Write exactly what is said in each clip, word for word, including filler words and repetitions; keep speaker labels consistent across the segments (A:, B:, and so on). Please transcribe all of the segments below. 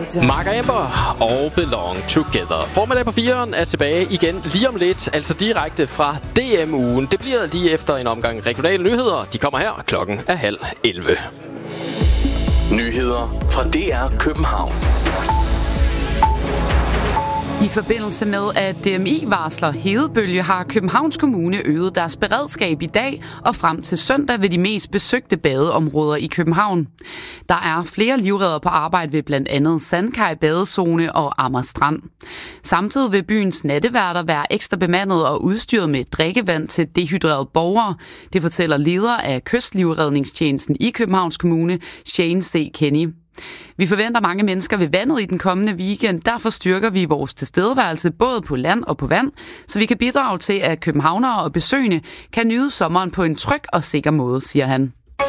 A: Mark og Amber og Belong Together. Formiddag på fireren er tilbage igen lige om lidt, altså direkte fra D M-ugen. Det bliver lige efter en omgang regionale nyheder. De kommer her, klokken er halv elleve.
B: Nyheder fra D R København.
C: I forbindelse med, at D M I varsler hedebølge, har Københavns Kommune øget deres beredskab i dag og frem til søndag ved de mest besøgte badeområder i København. Der er flere livreddere på arbejde ved blandt andet Sandkaj badezone og Amager Strand. Samtidig vil byens natteværter være ekstra bemandet og udstyret med drikkevand til dehydrerede borgere. Det fortæller leder af Kystlivredningstjenesten i Københavns Kommune, Shane C. Kenny. Vi forventer mange mennesker ved vandet i den kommende weekend. Derfor styrker vi vores tilstedeværelse både på land og på vand, så vi kan bidrage til, at københavnere og besøgende kan nyde sommeren på en tryg og sikker måde, siger han.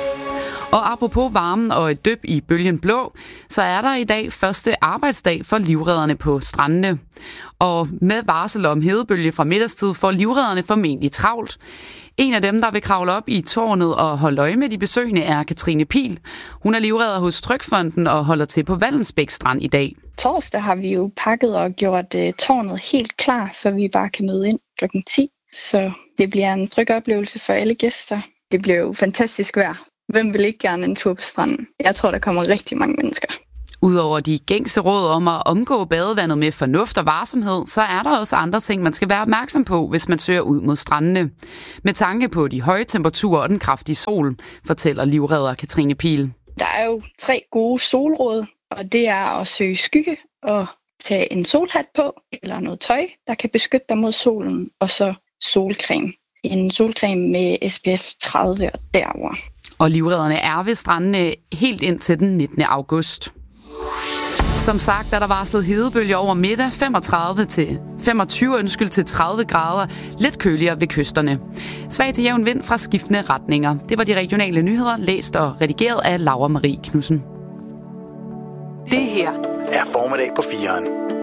C: Og apropos varmen og et dyb i bølgen blå, så er der i dag første arbejdsdag for livredderne på strandene. Og med varsel om hedebølge fra middagstid får livredderne formentlig travlt. En af dem, der vil kravle op i tårnet og holde øje med de besøgende, er Katrine Pihl. Hun er livredder hos Trygfonden og holder til på Vallensbæk Strand i dag.
D: Torsdag har vi jo pakket og gjort uh, tårnet helt klar, så vi bare kan møde ind klokken ti. Så det bliver en tryg oplevelse for alle gæster. Det bliver jo fantastisk vejr. Hvem vil ikke gerne en tur på stranden? Jeg tror, der kommer rigtig mange mennesker.
C: Udover de gængse råd om at omgå badevandet med fornuft og varsomhed, så er der også andre ting, man skal være opmærksom på, hvis man søger ud mod strandene. Med tanke på de høje temperaturer og den kraftige sol, fortæller livredder Katrine Pihl.
D: Der er jo tre gode solråd, og det er at søge skygge og tage en solhat på, eller noget tøj, der kan beskytte dig mod solen, og så solcreme. En solcreme med S P F tredive og derover.
C: Og livredderne er ved strandene helt indtil den nittende august. Som sagt er der varslet hedebølge over middag, femogtredive til femogtyve undskyld til tredive grader, lidt køligere ved kysterne. Svag til jævn vind fra skiftende retninger. Det var de regionale nyheder, læst og redigeret af Laura Marie Knudsen.
B: Det her er formiddag på fireren.